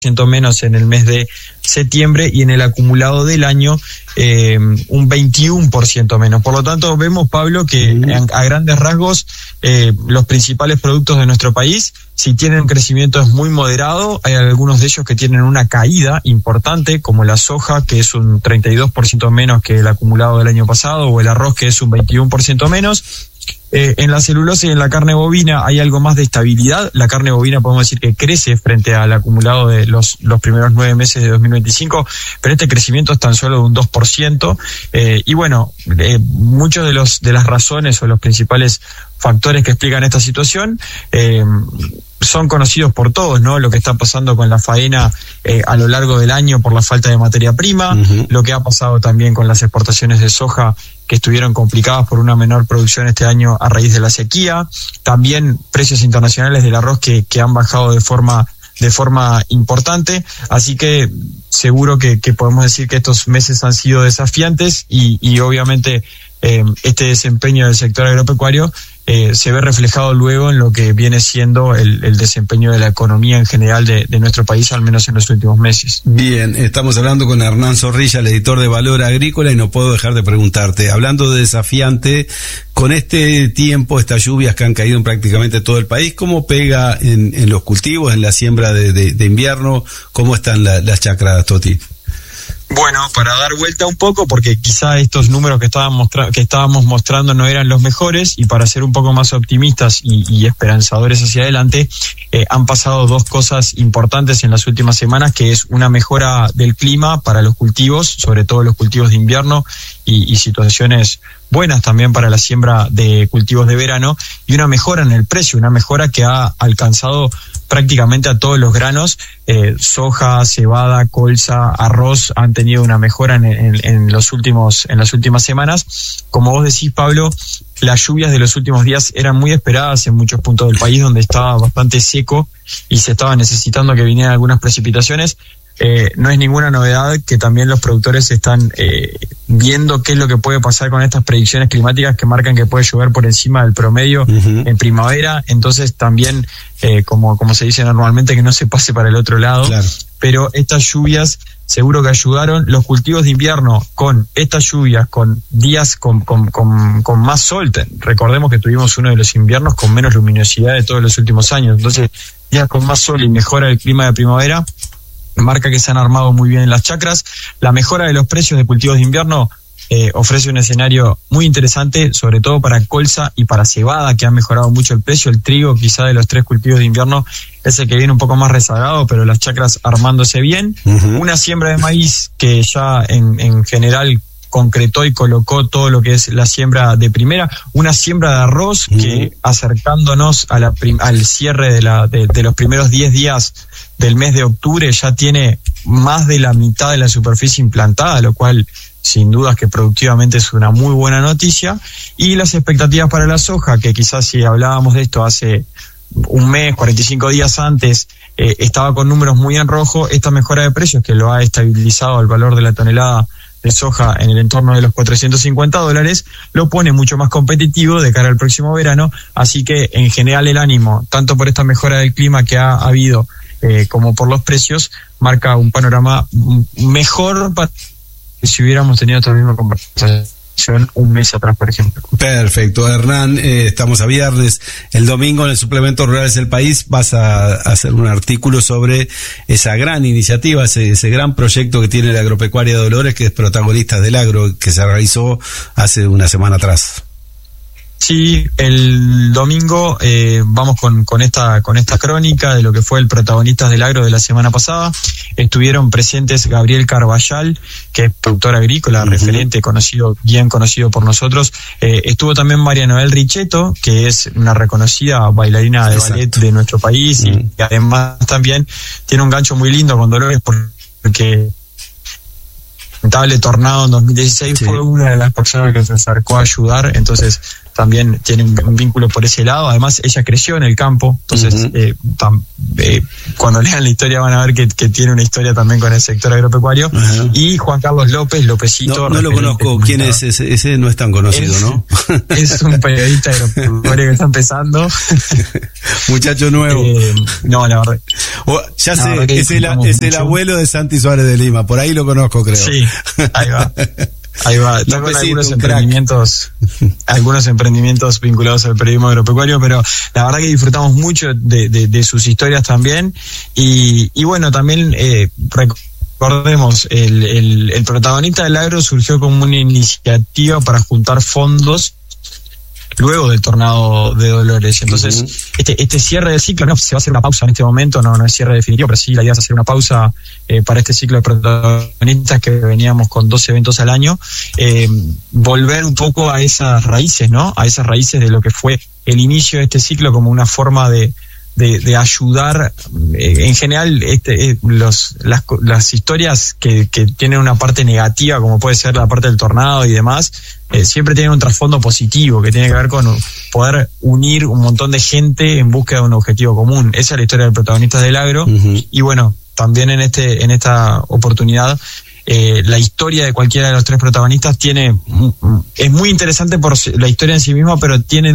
menos en el mes de septiembre y en el acumulado del año un 21% menos. Por lo tanto, vemos, Pablo, que a grandes rasgos los principales productos de nuestro país, si tienen un crecimiento es muy moderado. Hay algunos de ellos que tienen una caída importante, como la soja, que es un 32% menos que el acumulado del año pasado, o el arroz, que es un 21% menos. En la celulosa y en la carne bovina hay algo más de estabilidad. La carne bovina podemos decir que crece frente al acumulado de los primeros 9 meses de 2025, pero este crecimiento es tan solo de un 2%. Y bueno, muchos de las razones o los principales factores que explican esta situación son conocidos por todos, ¿no? Lo que está pasando con la faena a lo largo del año por la falta de materia prima, lo que ha pasado también con las exportaciones de soja, que estuvieron complicadas por una menor producción este año a raíz de la sequía, también precios internacionales del arroz que han bajado de forma importante, así que seguro que podemos decir que estos meses han sido desafiantes y obviamente este desempeño del sector agropecuario se ve reflejado luego en lo que viene siendo el desempeño de la economía en general de nuestro país, al menos en los últimos meses. Bien, estamos hablando con Hernán Zorrilla, el editor de Valor Agrícola, y no puedo dejar de preguntarte, hablando de desafiante, con este tiempo, estas lluvias que han caído en prácticamente todo el país, ¿cómo pega en los cultivos, en la siembra de invierno? ¿Cómo están las chacras, Toti? Bueno, para dar vuelta un poco, porque quizá estos números que estábamos mostrando no eran los mejores, y para ser un poco más optimistas y esperanzadores hacia adelante, han pasado dos cosas importantes en las últimas semanas, que es una mejora del clima para los cultivos, sobre todo los cultivos de invierno, y situaciones buenas también para la siembra de cultivos de verano, y una mejora en el precio, una mejora que ha alcanzado prácticamente a todos los granos. Soja, cebada, colza, arroz han tenido una mejora en las últimas semanas. Como vos decís, Pablo, las lluvias de los últimos días eran muy esperadas en muchos puntos del país, donde estaba bastante seco y se estaba necesitando que vinieran algunas precipitaciones. No es ninguna novedad que también los productores están viendo qué es lo que puede pasar con estas predicciones climáticas que marcan que puede llover por encima del promedio en primavera. Entonces también, como se dice normalmente, que no se pase para el otro lado. Claro. Pero estas lluvias seguro que ayudaron. Los cultivos de invierno, con estas lluvias, con días con más sol, recordemos que tuvimos uno de los inviernos con menos luminosidad de todos los últimos años. Entonces, días con más sol y mejora el clima de primavera marca que se han armado muy bien las chacras. La mejora de los precios de cultivos de invierno ofrece un escenario muy interesante, sobre todo para colza y para cebada, que han mejorado mucho el precio. El trigo, quizá de los tres cultivos de invierno, es el que viene un poco más rezagado, pero las chacras armándose bien. Una siembra de maíz que ya en general concretó y colocó todo lo que es la siembra de primera. Una siembra de arroz que, acercándonos al cierre de los primeros 10 días del mes de octubre, ya tiene más de la mitad de la superficie implantada, lo cual sin dudas que productivamente es una muy buena noticia. Y las expectativas para la soja, que quizás si hablábamos de esto hace un mes, 45 días antes, estaba con números muy en rojo. Esta mejora de precios, que lo ha estabilizado el valor de la tonelada de soja en el entorno de los $450, lo pone mucho más competitivo de cara al próximo verano. Así que en general el ánimo, tanto por esta mejora del clima que ha habido como por los precios, marca un panorama mejor para que si hubiéramos tenido esta misma conversación un mes atrás, por ejemplo. Perfecto, Hernán, estamos a viernes. El domingo en el suplemento Rurales del País vas a hacer un artículo sobre esa gran iniciativa, ese gran proyecto que tiene la Agropecuaria de Dolores, que es Protagonistas del Agro, que se realizó hace una semana atrás. Sí, el domingo vamos con esta crónica de lo que fue el Protagonistas del Agro de la semana pasada. Estuvieron presentes Gabriel Carballal, que es productor agrícola, referente, bien conocido por nosotros. Estuvo también María Noel Richetto, que es una reconocida bailarina de ballet de nuestro país, y además también tiene un gancho muy lindo con Dolores, porque lamentable tornado en 2016 fue una de las personas que se acercó a ayudar. Entonces también tiene un vínculo por ese lado. Además, ella creció en el campo, entonces cuando lean la historia van a ver que tiene una historia también con el sector agropecuario. Y Juan Carlos Lópezito. No lo conozco. ¿Quién es ese? Ese no es tan conocido, ¿no? Es un periodista agropecuario que está empezando. Muchacho nuevo. No, la verdad. Ya sé, es el abuelo de Santi Suárez de Lima. Por ahí lo conozco, creo. Sí, ahí va. Está con algunos emprendimientos vinculados al periodismo agropecuario, pero la verdad que disfrutamos mucho de sus historias también. Y bueno, también recordemos, el protagonista del agro surgió como una iniciativa para juntar fondos luego del tornado de Dolores. Entonces, este cierre del ciclo, no se va a hacer una pausa en este momento, no es cierre definitivo, pero sí la idea es hacer una pausa para este ciclo de protagonistas que veníamos con 2 eventos al año, volver un poco a esas raíces, ¿no? A esas raíces de lo que fue el inicio de este ciclo como una forma de ayudar, en general las historias que tienen una parte negativa, como puede ser la parte del tornado y demás, siempre tienen un trasfondo positivo que tiene que ver con poder unir un montón de gente en búsqueda de un objetivo común. Esa es la historia de protagonistas del agro. Y bueno, también en esta oportunidad la historia de cualquiera de los 3 protagonistas es muy interesante por la historia en sí misma, pero tienen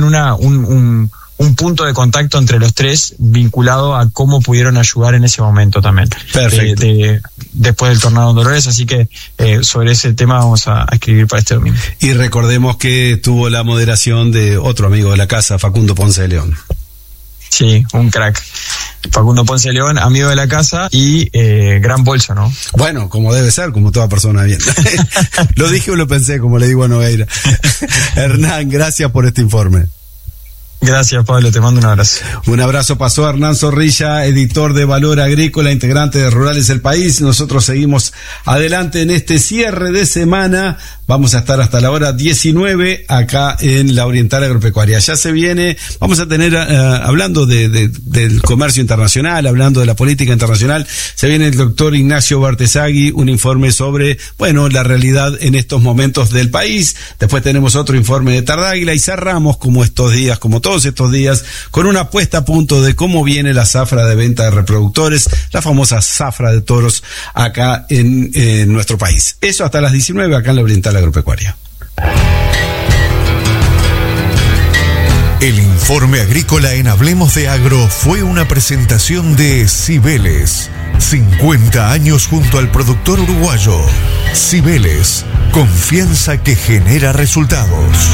un punto de contacto entre los 3 vinculado a cómo pudieron ayudar en ese momento también. Perfecto. Después del tornado de Dolores, así que sobre ese tema vamos a escribir para este domingo. Y recordemos que tuvo la moderación de otro amigo de la casa, Facundo Ponce de León. Sí, un crack. Facundo Ponce de León, amigo de la casa y gran bolso, ¿no? Bueno, como debe ser, como toda persona bien. ¿Lo dije o lo pensé, como le digo a Nogueira? Hernán, gracias por este informe. Gracias, Pablo, te mando un abrazo. Un abrazo pasó Hernán Zorrilla, editor de Valor Agrícola, integrante de Rurales del País. Nosotros seguimos adelante en este cierre de semana. Vamos a estar hasta la hora 19 acá en la Oriental Agropecuaria. Ya se viene, vamos a tener, hablando del comercio internacional, hablando de la política internacional, se viene el doctor Ignacio Bartesagui, un informe sobre, la realidad en estos momentos del país. Después tenemos otro informe de Tardáguila y cerramos como todos estos días, con una puesta a punto de cómo viene la zafra de venta de reproductores, la famosa zafra de toros acá en nuestro país. Eso hasta las 19 acá en la Oriental Agropecuaria. El informe agrícola en Hablemos de Agro fue una presentación de Cibeles. 50 años junto al productor uruguayo. Cibeles, confianza que genera resultados.